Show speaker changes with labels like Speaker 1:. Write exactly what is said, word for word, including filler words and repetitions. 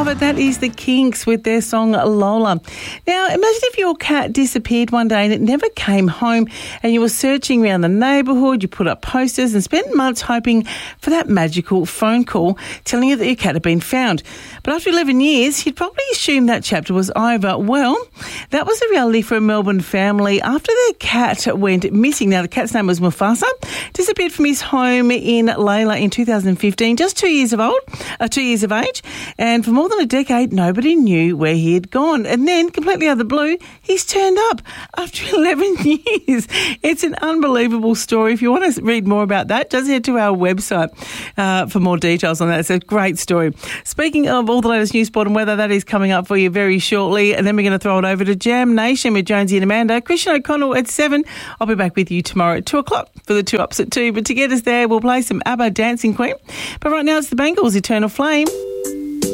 Speaker 1: it. That is the Kinks with their song Lola. Now, imagine if your cat disappeared one day and it never came home and you were searching around the neighbourhood, you put up posters and spent months hoping for that magical phone call telling you that your cat had been found. But after eleven years, you'd probably assume that chapter was over. Well, that was the reality for a Melbourne family after their cat went missing. Now, the cat's name was Mufasa, disappeared from his home in Layla in two thousand fifteen, just two years of old, uh, two years of age, and for more than a decade, nobody knew where he had gone. And then, completely out of the blue, he's turned up after eleven years. It's an unbelievable story. If you want to read more about that, just head to our website uh, for more details on that. It's a great story. Speaking of all the latest news, sport and weather, that is coming up for you very shortly. And then we're going to throw it over to Jam Nation with Jonesy and Amanda. Christian O'Connell at seven. I'll be back with you tomorrow at two o'clock for the two ups at two. But to get us there, we'll play some ABBA Dancing Queen. But right now it's the Bengals' Eternal Flame.